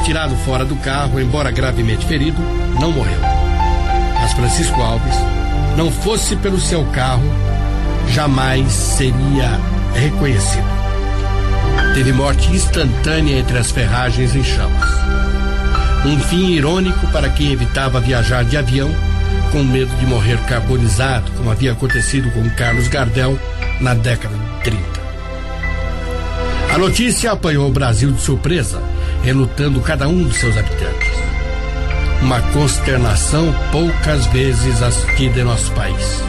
atirado fora do carro, embora gravemente ferido, não morreu. Mas Francisco Alves, não fosse pelo seu carro, jamais seria reconhecido. Teve morte instantânea entre as ferragens em chamas. Um fim irônico para quem evitava viajar de avião com medo de morrer carbonizado, como havia acontecido com Carlos Gardel na década de 30. A notícia apanhou o Brasil de surpresa, enlutando cada um dos seus habitantes. Uma consternação poucas vezes assistida em nosso país.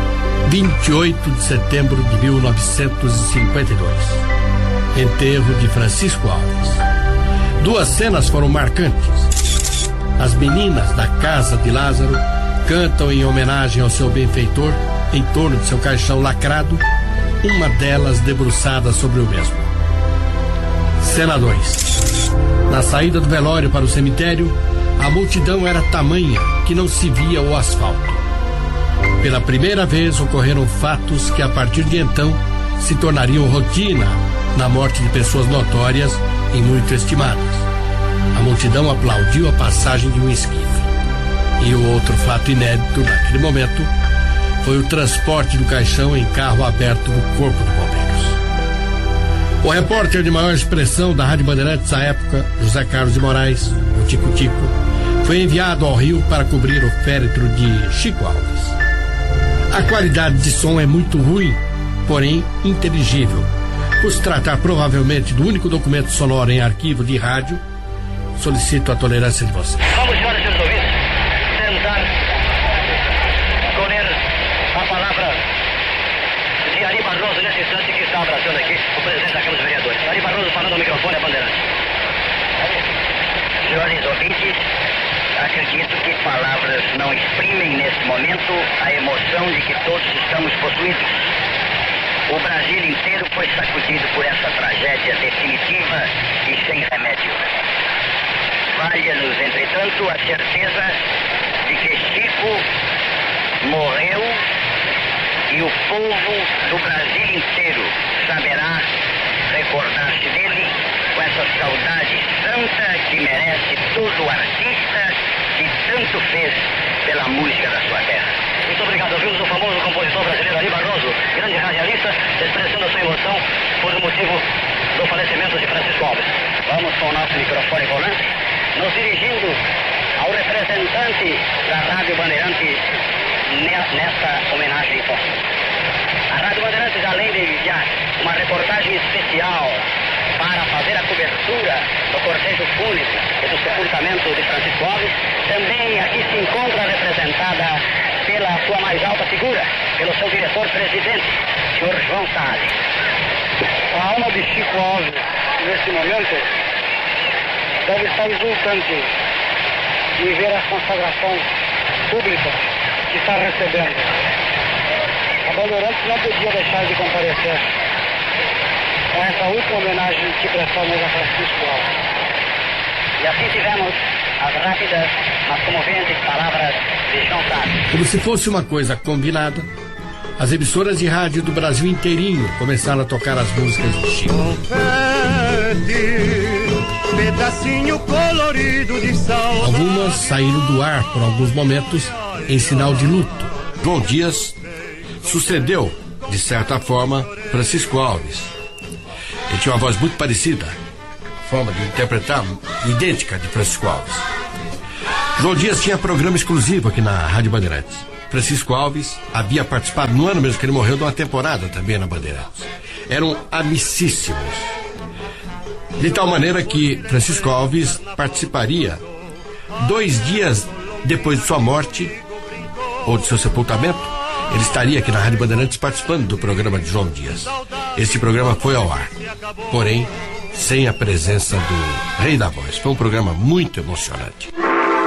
28 de setembro de 1952. Enterro de Francisco Alves. Duas cenas foram marcantes. As meninas da casa de Lázaro cantam em homenagem ao seu benfeitor em torno de seu caixão lacrado, uma delas debruçada sobre o mesmo. Cena 2. Na saída do velório para o cemitério, a multidão era tamanha que não se via o asfalto. Pela primeira vez ocorreram fatos que a partir de então se tornariam rotina na morte de pessoas notórias e muito estimadas. A multidão aplaudiu a passagem de um esquife. E o outro fato inédito naquele momento foi o transporte do caixão em carro aberto do Corpo de Bombeiros. O repórter de maior expressão da Rádio Bandeirantes à época, José Carlos de Moraes, o Tico Tico, foi enviado ao Rio para cobrir o féretro de Chico Alves. A qualidade de som é muito ruim, porém inteligível. Por se tratar provavelmente do único documento sonoro em arquivo de rádio, solicito a tolerância de vocês. Vamos, senhoras e senhores ouvintes, tentar colher a palavra de Ari Barroso nesse instante que está abraçando aqui o presidente da Câmara dos Vereadores. Ari Barroso falando ao microfone à Bandeirante. Senhores ouvintes, acredito que palavras não exprimem nesse momento a emoção de que todos estamos possuídos. O Brasil inteiro foi sacudido por essa tragédia definitiva e sem remédio. Valha-nos, entretanto, a certeza de que Chico morreu e o povo do Brasil inteiro saberá recordar-se dele com essa saudade santa que merece todo artista que tanto fez pela música da sua terra. Muito obrigado. Ouvimos o famoso compositor brasileiro Ari Barroso, grande radialista, expressando a sua emoção por motivo do falecimento de Francisco Alves. Vamos com o nosso microfone volante, nos dirigindo ao representante da Rádio Bandeirantes nesta homenagem póstuma. A Rádio Bandeirantes, além de enviar uma reportagem especial para fazer a cobertura do cortejo fúnebre e do sepultamento de Francisco Alves, também aqui se encontra representada pela sua mais alta figura, pelo seu diretor-presidente, Sr. João Salles. A alma de Chico Alves, nesse momento, deve estar exultante em ver a consagração pública que está recebendo. A Bandeirantes não podia deixar de comparecer com essa última homenagem que prestamos a Francisco Alves. E assim tivemos as rápidas, mas comoventes palavras de João Salles. Como se fosse uma coisa combinada, as emissoras de rádio do Brasil inteirinho começaram a tocar as músicas de Chico. Pedacinho colorido de saudade. Algumas saíram do ar por alguns momentos em sinal de luto. João Dias sucedeu, de certa forma, Francisco Alves. Ele tinha uma voz muito parecida, forma de interpretar idêntica de Francisco Alves. João Dias tinha programa exclusivo aqui na Rádio Bandeirantes. Francisco Alves havia participado no ano mesmo que ele morreu de uma temporada também na Bandeirantes. Eram amicíssimos. De tal maneira que Francisco Alves participaria 2 dias depois de sua morte ou de seu sepultamento. Ele estaria aqui na Rádio Bandeirantes participando do programa de João Dias. Este programa foi ao ar, porém sem a presença do Rei da Voz. Foi um programa muito emocionante.